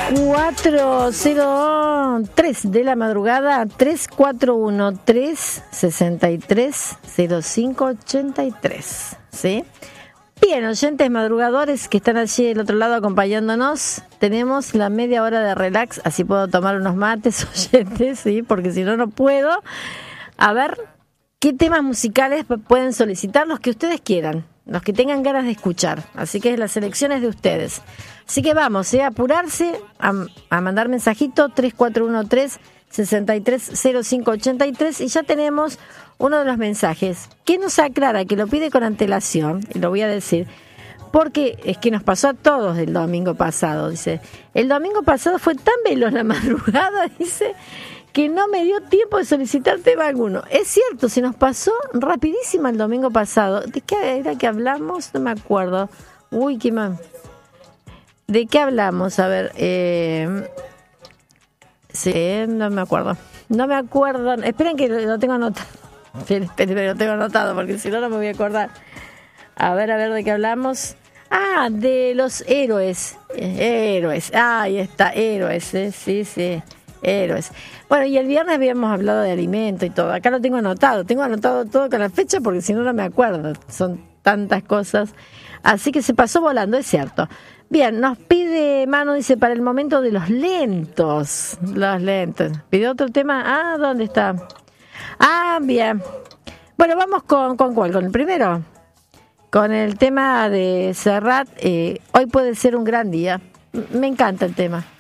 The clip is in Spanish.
4:03 de la madrugada, 3413-630583, ¿sí? Bien, oyentes madrugadores que están allí del otro lado acompañándonos, tenemos la media hora de relax, así puedo tomar unos mates, oyentes, ¿sí? Porque si no, no puedo. A ver, ¿qué temas musicales pueden solicitar? Los que ustedes quieran, los que tengan ganas de escuchar. Así que las elecciones de ustedes. Así que vamos, a apurarse, a mandar mensajito 3413-630583 y ya tenemos uno de los mensajes que nos aclara, que lo pide con antelación, y lo voy a decir, porque es que nos pasó a todos el domingo pasado, dice. El domingo pasado fue tan veloz la madrugada, dice, que no me dio tiempo de solicitar tema alguno. Es cierto, se nos pasó rapidísimo el domingo pasado. ¿De qué era que hablamos? No me acuerdo. Uy, qué mal. ¿De qué hablamos? A ver, sí, no me acuerdo. No me acuerdo. Esperen que lo tengo anotado. Esperen, lo tengo anotado porque si no, no me voy a acordar. A ver, ¿de qué hablamos? Ah, de los héroes. Héroes. Ahí está, héroes. Sí. Héroes. Bueno, y el viernes habíamos hablado de alimento y todo. Acá lo tengo anotado. Tengo anotado todo con la fecha porque si no, no me acuerdo. Son tantas cosas. Así que se pasó volando, es cierto. Bien, nos pide Manu, dice, para el momento de los lentos. Los lentos. ¿Pide otro tema? Ah, ¿dónde está? Ah, bien. Bueno, vamos con ¿cuál? ¿Con el primero? Con el tema de Serrat. Hoy puede ser un gran día. Me encanta el tema.